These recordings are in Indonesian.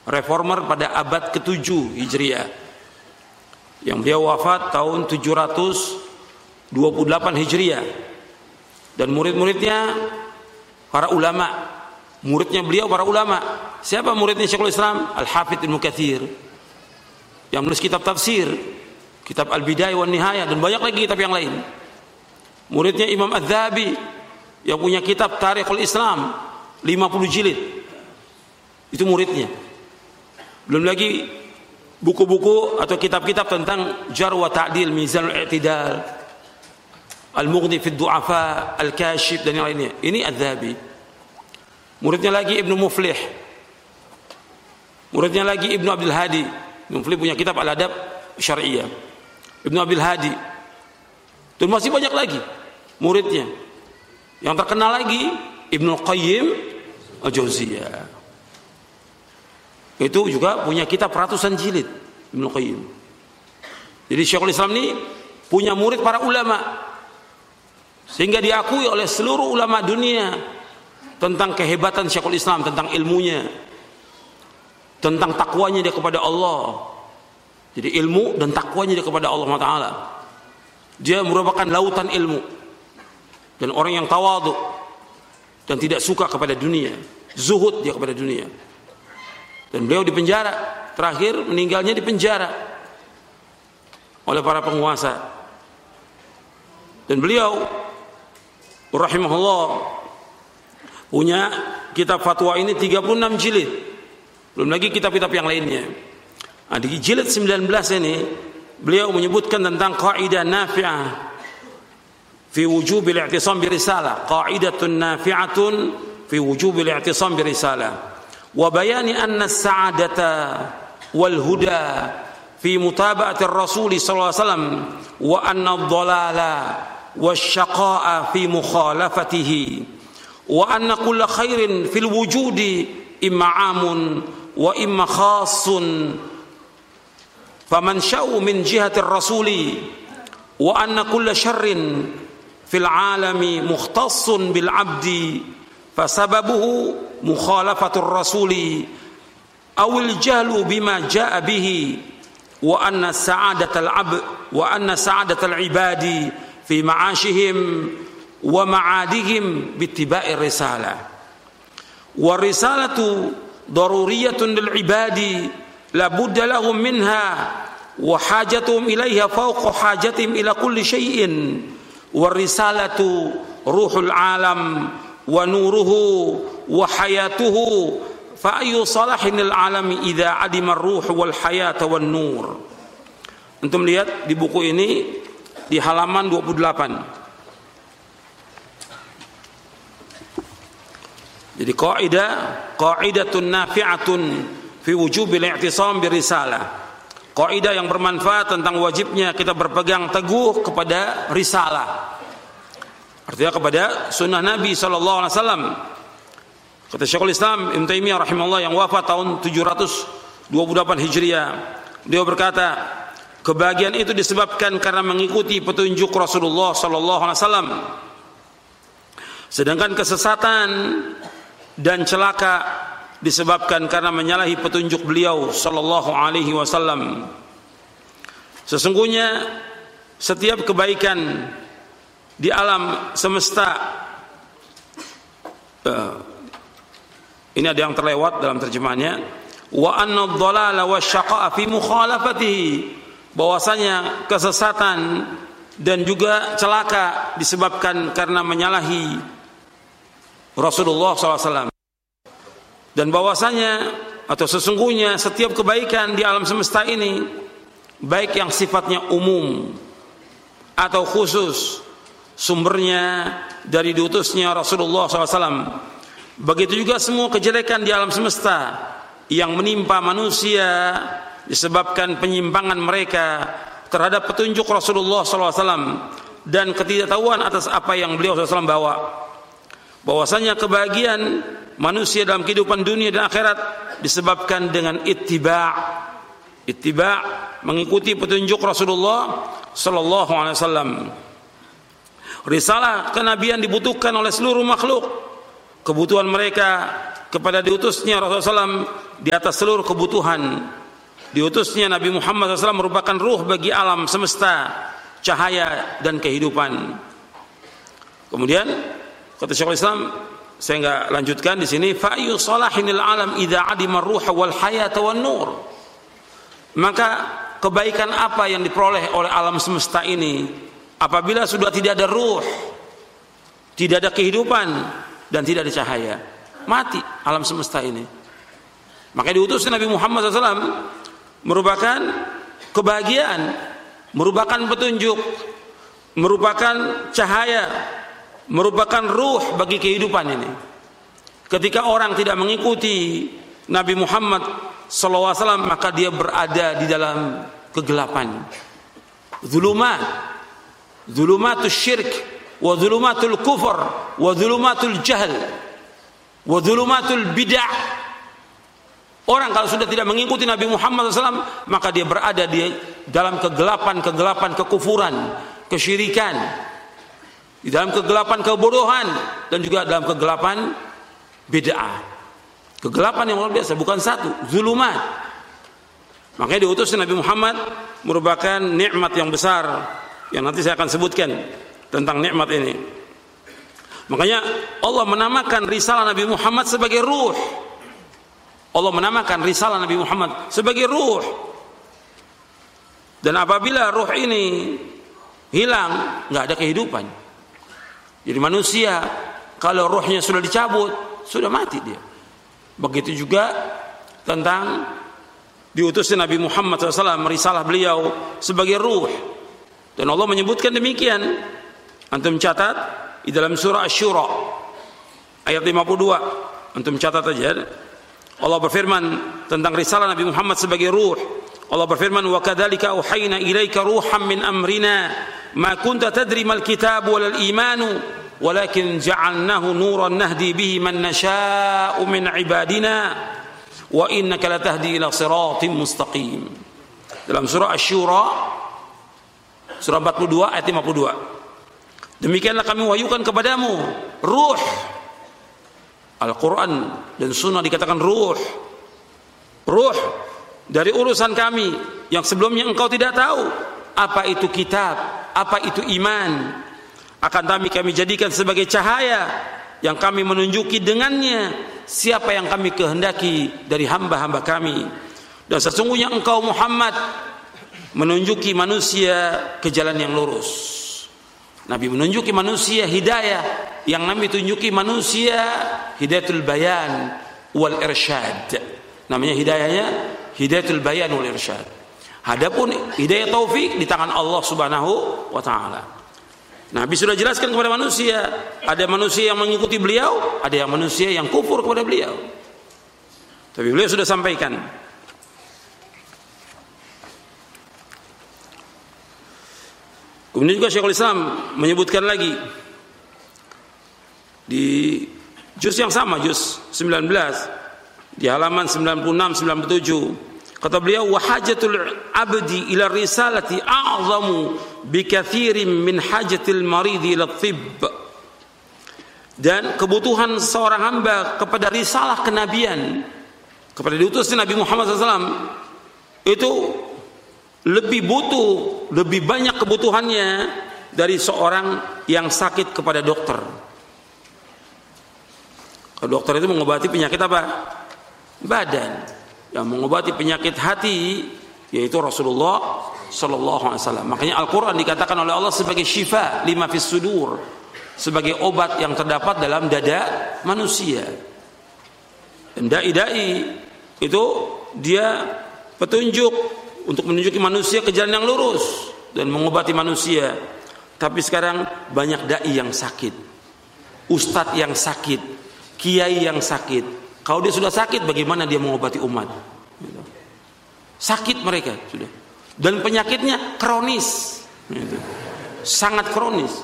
reformer pada abad ke-7 Hijriah, yang beliau wafat tahun 728 Hijriah, dan murid-muridnya para ulama. Muridnya beliau para ulama. Siapa muridnya Syekhul Islam? Al-Hafidz Ibnu Katsir, yang menulis kitab tafsir, kitab Al-Bidayah wan Nihayah, dan banyak lagi kitab yang lain. Muridnya Imam Az-Zahabi, yang punya kitab Tarikhul Islam 50 jilid. Itu muridnya. Belum lagi buku-buku atau kitab-kitab tentang Jarh wa Ta'dil, Mizanul I'tidal, Al-Mughni fi Du'afa, Al-Kashif, dan yang lainnya. Ini Az-Zahabi. Muridnya lagi Ibnu Muflih. Muridnya lagi Ibnu Abdul Hadi. Ibnu Muflih punya kitab Al-Adab Syar'iyyah. Ibnu Abdul Hadi. Dan masih banyak lagi muridnya. Yang terkenal lagi Ibnu Qayyim Al-Jauziyah. Itu juga punya kitab ratusan jilid, Ibnu Qayyim. Jadi Syekhul Islam ini punya murid para ulama, sehingga diakui oleh seluruh ulama dunia tentang kehebatan Syekhul Islam, tentang ilmunya, tentang takwanya dia kepada Allah. Jadi ilmu dan takwanya dia kepada Allah Taala. Dia merupakan lautan ilmu, dan orang yang tawadhu dan tidak suka kepada dunia, zuhud dia kepada dunia. Dan beliau di penjara, terakhir meninggalnya di penjara oleh para penguasa. Dan beliau rahimahullah punya kitab fatwa ini 36 jilid. Belum lagi kitab-kitab yang lainnya. Nah, di jilid 19 ini beliau menyebutkan tentang qaidah nafi'ah fi wujubil i'tisam bi risalah, qaidatun nafi'atun fi wujubil i'tisam bi risalah. وبيان أن السعادة والهدى في متابعة الرسول صلى الله عليه وسلم وأن الضلال والشقاء في مخالفته وأن كل خير في الوجود إما عام وإما خاص فمن شاء من جهة الرسول وأن كل شر في العالم مختص بالعبد فسببه مخالفة الرسول أو الجهل بما جاء به وأن سعادة العباد في معاشهم ومعادهم باتباع الرسالة والرسالة ضرورية للعباد لا بد لهم منها وحاجتهم إليها فوق حاجتهم إلى كل شيء والرسالة روح العالم ونوره وحياته فأي صلاح العالم إذا عدم الروح والحياة والنور. Antum lihat di buku ini di halaman 28. Jadi qaidatun nafi'atun fi wujubil i'tisam birisalah. Kaidah yang bermanfaat tentang wajibnya kita berpegang teguh kepada risalah. Artinya kepada sunnah Nabi SAW. Kata Syekhul Islam Ibnu Taimiyah rahimahullah yang wafat tahun 728 Hijriah, beliau berkata, kebahagiaan itu disebabkan karena mengikuti petunjuk Rasulullah SAW. Sedangkan kesesatan dan celaka disebabkan karena menyalahi petunjuk beliau SAW. Sesungguhnya setiap kebaikan di alam semesta, ini ada yang terlewat dalam terjemahannya, wa anna ad-dhalala wasyaqa'a fi mukhalafatihi, bahwasanya kesesatan dan juga celaka disebabkan karena menyalahi Rasulullah SAW. Dan bahwasanya atau sesungguhnya setiap kebaikan di alam semesta ini, baik yang sifatnya umum atau khusus, sumbernya dari diutusnya Rasulullah SAW. Begitu juga semua kejelekan di alam semesta yang menimpa manusia disebabkan penyimpangan mereka terhadap petunjuk Rasulullah SAW dan ketidaktahuan atas apa yang beliau SAW bawa. Bahwasanya kebahagiaan manusia dalam kehidupan dunia dan akhirat disebabkan dengan ittiba', mengikuti petunjuk Rasulullah SAW. Risalah kenabian dibutuhkan oleh seluruh makhluk. Kebutuhan mereka kepada diutusnya Rasulullah SAW di atas seluruh kebutuhan. Diutusnya Nabi Muhammad SAW merupakan ruh bagi alam semesta, cahaya dan kehidupan. Kemudian kata Syekhul Islam, saya enggak lanjutkan di sini, fa ayu salahinil alam idza adima ar-ruha wal hayata wan nur. Maka kebaikan apa yang diperoleh oleh alam semesta ini apabila sudah tidak ada ruh, tidak ada kehidupan dan tidak ada cahaya? Mati alam semesta ini. Maka diutusnya Nabi Muhammad SAW merupakan kebahagiaan, merupakan petunjuk, merupakan cahaya, merupakan ruh bagi kehidupan ini. Ketika orang tidak mengikuti Nabi Muhammad SAW, maka dia berada di dalam kegelapan. Zulumatul syirk, wa zulumatul kufur, wa zulumatul jahl, wa zulumatul bid'ah. Orang kalau sudah tidak mengikuti Nabi Muhammad SAW, maka dia berada di dalam kegelapan kekufuran, kesyirikan, di dalam kegelapan kebodohan, dan juga dalam kegelapan bid'ah. Kegelapan yang luar biasa, bukan satu, zulumat. Makanya diutusnya Nabi Muhammad merupakan nikmat yang besar, yang nanti saya akan sebutkan tentang nikmat ini. Makanya Allah menamakan risalah Nabi Muhammad sebagai ruh. Allah menamakan risalah Nabi Muhammad sebagai ruh. Dan apabila ruh ini hilang, nggak ada kehidupan. Jadi manusia kalau ruhnya sudah dicabut, sudah mati dia. Begitu juga tentang diutusnya Nabi Muhammad SAW, risalah beliau sebagai ruh. Dan Allah menyebutkan demikian. Antum catat di dalam surah Asy-Syura ayat 52. Antum catat aja. Allah berfirman tentang risalah Nabi Muhammad sebagai ruh. Allah berfirman, wa kadzalika auhayna ilaika ruham min amrina ma kunta tadri mal kitab wal imanu walakin ja'alnahu nuran nahdi bihi man nasha'u min ibadina wa innaka latahdi ila siratim mustaqim. Dalam surah Asy-Syura surah 42 ayat 52. Demikianlah kami wahyukan kepadamu ruh. Al-Quran dan Sunnah dikatakan ruh dari urusan kami yang sebelumnya engkau tidak tahu apa itu kitab, apa itu iman. Akan kami jadikan sebagai cahaya yang kami menunjuki dengannya siapa yang kami kehendaki dari hamba-hamba kami. Dan sesungguhnya engkau Muhammad menunjuki manusia ke jalan yang lurus. Nabi menunjuki manusia hidayah, yang Nabi tunjuki manusia hidayatul bayan wal irsyad. Namanya hidayahnya hidayatul bayan wal irsyad. Adapun hidayah taufik di tangan Allah Subhanahu wa taala. Nabi sudah jelaskan kepada manusia, ada manusia yang mengikuti beliau, ada yang manusia yang kufur kepada beliau. Tapi beliau sudah sampaikan. Kemudian juga Syekhul Islam menyebutkan lagi di juz yang sama, juz 19 di halaman 96-97, kata beliau, wa hajatul abdi ila risalati a'zamu bikathirin min hajatil maridi ila tibb. Dan kebutuhan seorang hamba kepada risalah kenabian, kepada diutusnya Nabi Muhammad SAW, itu lebih banyak kebutuhannya dari seorang yang sakit kepada dokter. Kalau dokter itu mengobati penyakit apa? Badan. Yang mengobati penyakit hati yaitu Rasulullah sallallahu alaihi wasallam. Makanya Al-Qur'an dikatakan oleh Allah sebagai syifa lima fis sudur, sebagai obat yang terdapat dalam dada manusia. Dan dai itu dia petunjuk untuk menunjuki manusia ke jalan yang lurus dan mengobati manusia. Tapi sekarang banyak dai yang sakit, ustadz yang sakit, kiai yang sakit. Kalau dia sudah sakit, bagaimana dia mengobati umat? Sakit mereka sudah, dan penyakitnya kronis, sangat kronis.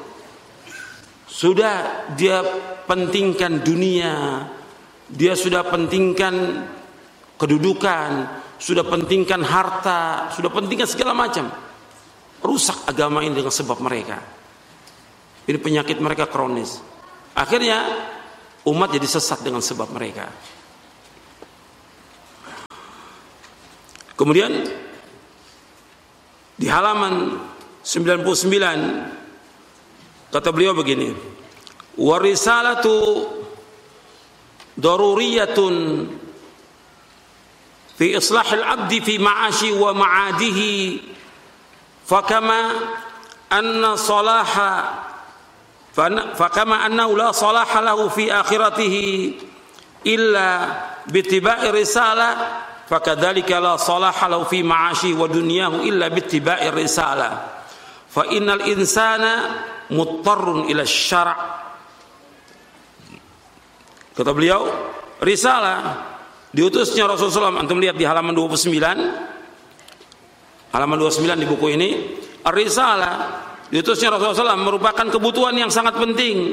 Sudah dia pentingkan dunia, dia sudah pentingkan kedudukan, sudah pentingkan harta, sudah pentingkan segala macam. Rusak agama ini dengan sebab mereka. Ini penyakit mereka kronis. Akhirnya umat jadi sesat dengan sebab mereka. Kemudian di halaman 99 kata beliau begini, wa risalatu daruriyatun fi islahil abdi fi ma'ashi wa ma'adihi fakama annahu la salaha lahu fi akhiratihi illa bittiba'i risalah fakadzalika la salaha lahu fi ma'ashi wa dunyahu illa bittiba'i risalah fa innal insana muttarrun ila syara'. Kata beliau, risalah diutusnya Rasulullah SAW. Antum lihat di halaman 29 di buku ini, risalah diutusnya Rasulullah SAW merupakan kebutuhan yang sangat penting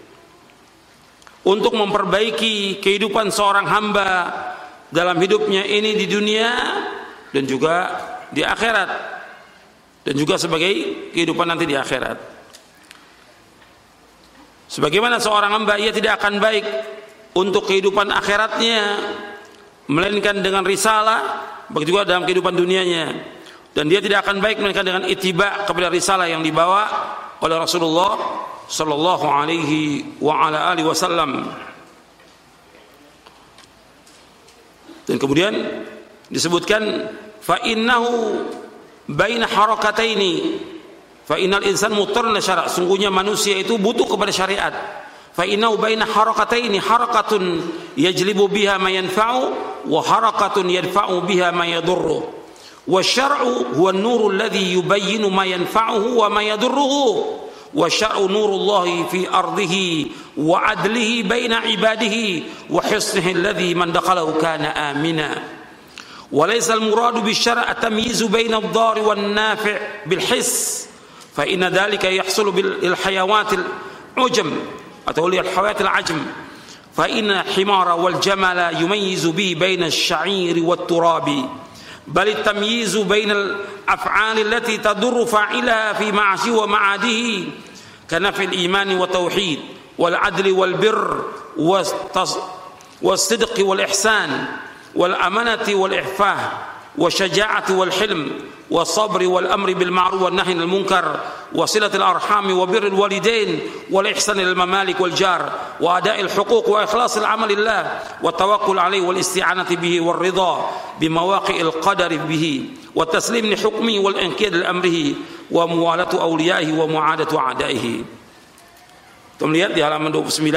untuk memperbaiki kehidupan seorang hamba dalam hidupnya ini di dunia dan juga di akhirat, dan juga sebagai kehidupan nanti di akhirat. Sebagaimana seorang hamba ia tidak akan baik untuk kehidupan akhiratnya melainkan dengan risalah, begitu juga dalam kehidupan dunianya, dan dia tidak akan baik melainkan dengan ittiba kepada risalah yang dibawa oleh Rasulullah sallallahu alaihi wa ala alihi wasallam. Dan kemudian disebutkan fa innahu baina harakataini, fa innal insan muttarun syara', sungguhnya manusia itu butuh kepada syariat. Fa innahu baina harakataini harakatun yajlibu biha ma yanfa'u wa harakatun yadfa'u biha ma yadurru. Wa syar'u huwa an-nuru alladhi yubayyinu ma yanfa'uhu wa ma yadurruhu. Wa syar'u nurullahi fi ardihi wa adlihi baina ibadihi wa hisnihi alladhi man dakhalahu kana amina. وليس المراد بالشرع التمييز بين الضار والنافع بالحس فإن ذلك يحصل بالحيوات العجم أو الحيوات العجم فإن الحمار والجمل يميز به بين الشعير والتراب بل التمييز بين الأفعال التي تضر فاعلها في معاشه ومعاده كنفي الإيمان والتوحيد والعدل والبر والصدق والإحسان والأمانة والإعفاف والشجاعة والحلم والصبر والأمر بالمعروف والنهي عن المنكر وصلة الأرحام وبر الوالدين والإحسان للممالك والجار وأداء الحقوق وإخلاص العمل لله والتوكل عليه والاستعانة به والرضا بمواقع القدر به والتسليم لحكمه والانقياد لأمره وموالاة أوليائه ومعادة أعدائه. Kita lihat di halaman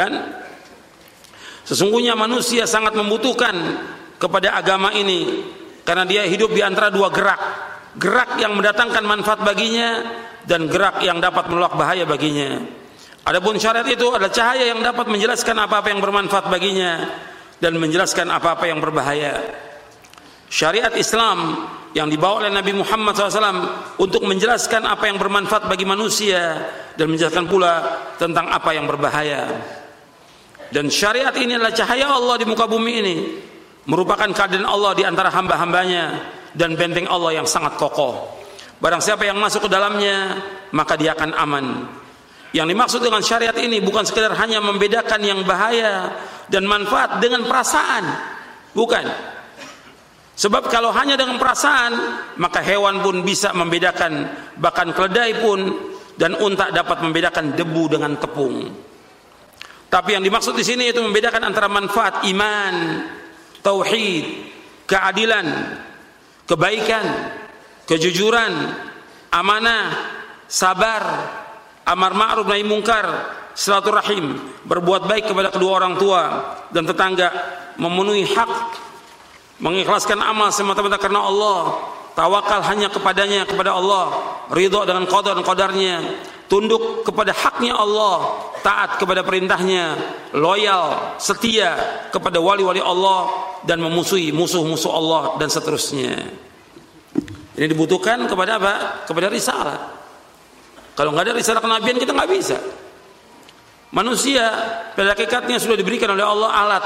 29, sesungguhnya manusia sangat membutuhkan kepada agama ini karena dia hidup di antara dua gerak yang mendatangkan manfaat baginya dan gerak yang dapat menolak bahaya baginya. Adapun syariat itu adalah cahaya yang dapat menjelaskan apa-apa yang bermanfaat baginya dan menjelaskan apa-apa yang berbahaya. Syariat Islam yang dibawa oleh Nabi Muhammad SAW untuk menjelaskan apa yang bermanfaat bagi manusia dan menjelaskan pula tentang apa yang berbahaya. Dan syariat ini adalah cahaya Allah di muka bumi ini, merupakan keadaan Allah di antara hamba-hambanya dan benteng Allah yang sangat kokoh. Barang siapa yang masuk ke dalamnya, maka dia akan aman. Yang dimaksud dengan syariat ini bukan sekedar hanya membedakan yang bahaya dan manfaat dengan perasaan, bukan. Sebab kalau hanya dengan perasaan, maka hewan pun bisa membedakan, bahkan keledai pun dan unta dapat membedakan debu dengan tepung. Tapi yang dimaksud di sini itu membedakan antara manfaat iman, tauhid, keadilan, kebaikan, kejujuran, amanah, sabar, amar ma'ruf nahi munkar, silaturahim, berbuat baik kepada kedua orang tua dan tetangga, memenuhi hak, mengikhlaskan amal semata-mata karena Allah, tawakal hanya kepadanya, kepada Allah, ridha dengan qada dan qadarnya, tunduk kepada haknya Allah, taat kepada perintahnya, loyal, setia kepada wali-wali Allah dan memusuhi musuh-musuh Allah dan seterusnya. Ini dibutuhkan kepada apa? Kepada risalah. Kalau nggak ada risalah kenabian kita nggak bisa. Manusia pada hakikatnya sudah diberikan oleh Allah alat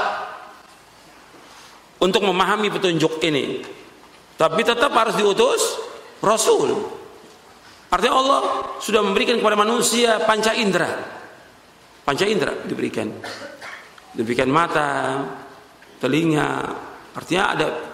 untuk memahami petunjuk ini, tapi tetap harus diutus Rasul. Artinya Allah sudah memberikan kepada manusia panca indera diberikan mata, telinga, artinya ada